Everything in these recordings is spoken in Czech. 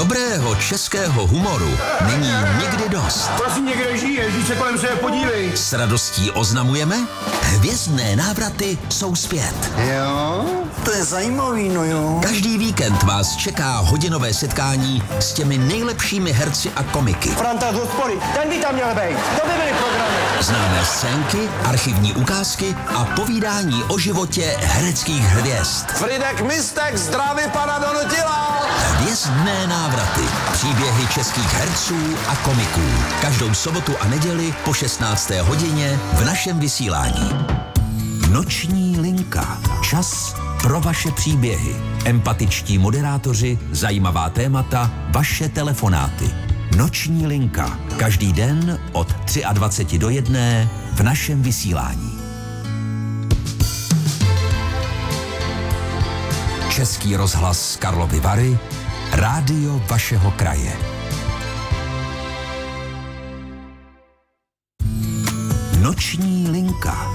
Dobrého českého humoru není nikdy dost. Prosím, někde žiješ, když se kolem sebe podívej. S radostí oznamujeme, hvězdné návraty jsou zpět. Jo, to je zajímavý, no jo. Každý víkend vás čeká hodinové setkání s těmi nejlepšími herci a komiky. Franta z hospody, ten by tam měl být. To by byly programy. Známé scénky, archivní ukázky a povídání o životě hereckých hvězd. Fridek Mistek zdraví pana Donutila. Hvězdné návraty. Příběhy českých herců a komiků. Každou sobotu a neděli po 16. hodině v našem vysílání. Noční linka. Čas pro vaše příběhy. Empatičtí moderátoři, zajímavá témata, vaše telefonáty. Noční linka. Každý den od 23 do 1 v našem vysílání. Český rozhlas Karlovy Vary, rádio vašeho kraje. Noční linka.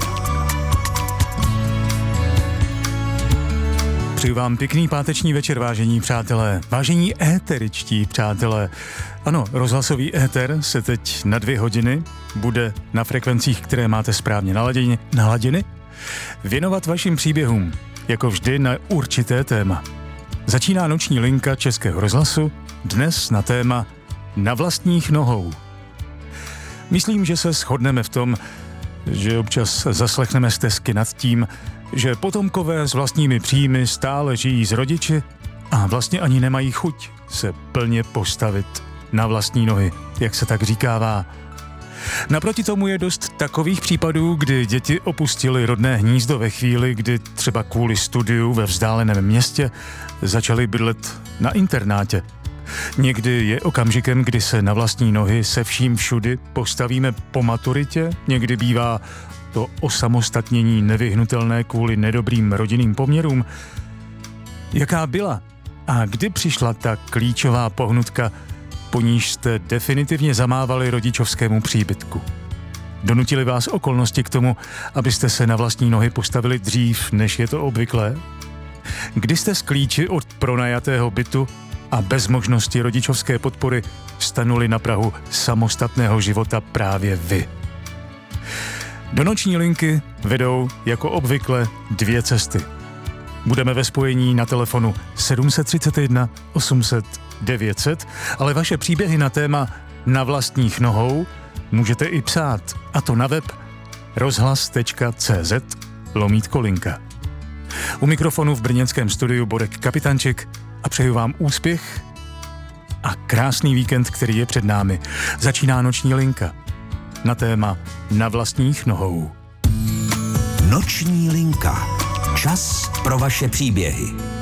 Přeju vám pěkný páteční večer, vážení přátelé, vážení éteričtí přátelé. Ano, rozhlasový éter se teď na 2 hodiny bude na frekvencích, které máte správně naladěny, věnovat vašim příběhům, jako vždy na určité téma. Začíná noční linka Českého rozhlasu, dnes na téma Na vlastních nohou. Myslím, že se shodneme v tom, že občas zaslechneme stesky nad tím, že potomkové s vlastními příjmy stále žijí s rodiči a vlastně ani nemají chuť se plně postavit na vlastní nohy, jak se tak říkává. Naproti tomu je dost takových případů, kdy děti opustily rodné hnízdo ve chvíli, kdy třeba kvůli studiu ve vzdáleném městě začaly bydlet na internátě. Někdy je okamžikem, kdy se na vlastní nohy se vším všudy postavíme po maturitě, někdy bývá to osamostatnění nevyhnutelné kvůli nedobrým rodinným poměrům. Jaká byla a kdy přišla ta klíčová pohnutka, po níž jste definitivně zamávali rodičovskému příbytku? Donutili vás okolnosti k tomu, abyste se na vlastní nohy postavili dřív, než je to obvyklé? Kdy jste z klíči od pronajatého bytu a bez možnosti rodičovské podpory stanuli na prahu samostatného života právě vy? Do noční linky vedou jako obvykle 2 cesty. Budeme ve spojení na telefonu 731 800 900, ale vaše příběhy na téma Na vlastních nohou můžete i psát, a to na web rozhlas.cz/linka. U mikrofonu v brněnském studiu Borek Kapitanček a přeju vám úspěch a krásný víkend, který je před námi. Začíná noční linka na téma Na vlastních nohou. Noční linka. Čas pro vaše příběhy.